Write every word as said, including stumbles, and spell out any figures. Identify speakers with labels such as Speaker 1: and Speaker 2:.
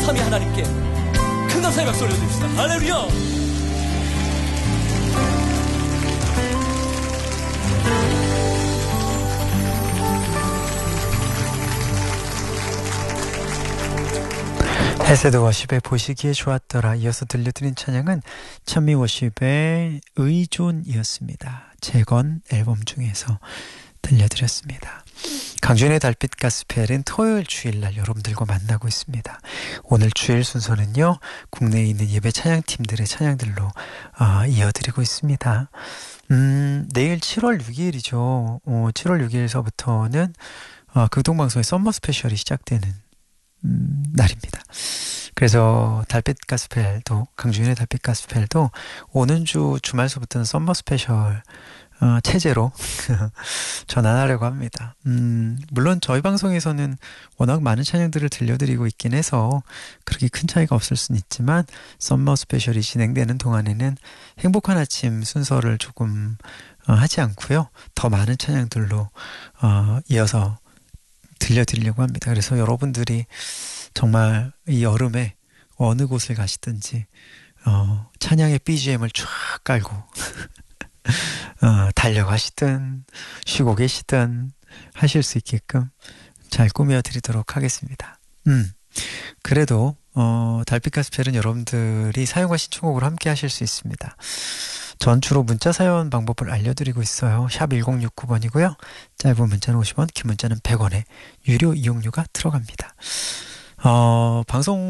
Speaker 1: 삼위 하나님께 큰 감사의 박수 올려드립시다. 할렐루야.
Speaker 2: 헤세드 워십의 보시기에 좋았더라. 이어서 들려드린 찬양은 찬미 워십의 의존이었습니다. 재건 앨범 중에서 들려드렸습니다. 강준의 달빛 가스펠은 토요일 주일날 여러분들과 만나고 있습니다. 오늘 주일 순서는요, 국내에 있는 예배 찬양팀들의 찬양들로 어, 이어드리고 있습니다. 음, 내일 칠월 육일이죠. 어, 칠월 육일서부터는 어, 극동방송의 썸머 스페셜이 시작되는 음, 날입니다. 그래서 달빛 가스펠도, 강준의 달빛 가스펠도 오는 주 주말서부터는 썸머 스페셜 어, 체제로 전환하려고 합니다. 음, 물론 저희 방송에서는 워낙 많은 찬양들을 들려드리고 있긴 해서 그렇게 큰 차이가 없을 수는 있지만, 썸머 스페셜이 진행되는 동안에는 행복한 아침 순서를 조금 어, 하지 않고요, 더 많은 찬양들로 어, 이어서 들려드리려고 합니다. 그래서 여러분들이 정말 이 여름에 어느 곳을 가시든지 어, 찬양의 비지엠을 쫙 깔고 어, 달려가시든 쉬고 계시든 하실 수 있게끔 잘 꾸며드리도록 하겠습니다. 음, 그래도 어, 달빛 가스펠은 여러분들이 사용과 신청곡으로 함께 하실 수 있습니다. 전 주로 문자 사연 방법을 알려드리고 있어요. 샵 일공육구 번이고요. 짧은 문자는 오십 원, 긴 문자는 백 원에 유료 이용료가 들어갑니다. 어, 방송